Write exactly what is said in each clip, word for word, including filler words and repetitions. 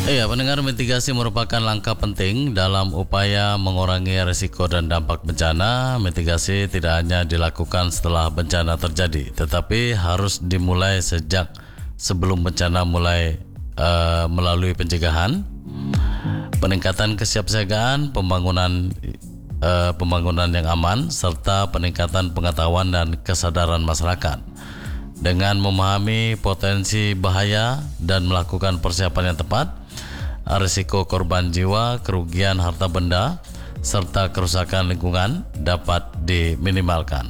Iya, pendengar, mitigasi merupakan langkah penting dalam upaya mengurangi risiko dan dampak bencana. Mitigasi tidak hanya dilakukan setelah bencana terjadi, tetapi harus dimulai sejak sebelum bencana mulai uh, melalui pencegahan, peningkatan kesiapsiagaan, pembangunan uh, pembangunan yang aman, serta peningkatan pengetahuan dan kesadaran masyarakat. Dengan memahami potensi bahaya dan melakukan persiapan yang tepat, risiko korban jiwa, kerugian harta benda, serta kerusakan lingkungan dapat diminimalkan.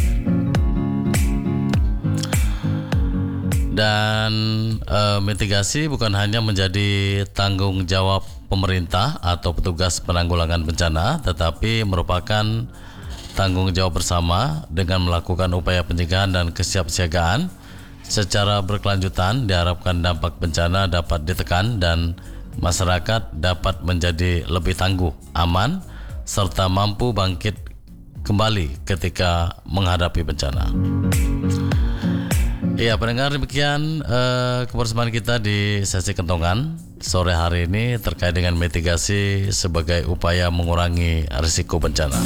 Dan e, mitigasi bukan hanya menjadi tanggung jawab pemerintah atau petugas penanggulangan bencana, tetapi merupakan tanggung jawab bersama. Dengan melakukan upaya pencegahan dan kesiapsiagaan secara berkelanjutan, diharapkan dampak bencana dapat ditekan dan masyarakat dapat menjadi lebih tangguh, aman, serta mampu bangkit kembali ketika menghadapi bencana. Iya, pendengar, demikian eh, kebersamaan kita di sesi kentongan sore hari ini terkait dengan mitigasi sebagai upaya mengurangi risiko bencana.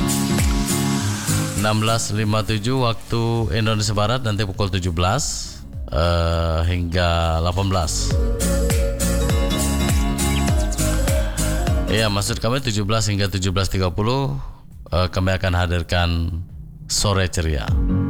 enam belas lima puluh tujuh waktu Indonesia Barat, nanti pukul tujuh belas eh, hingga delapan belas. Iya, maksud kami tujuh belas hingga tujuh belas tiga puluh uh, kami akan hadirkan Sore Ceria.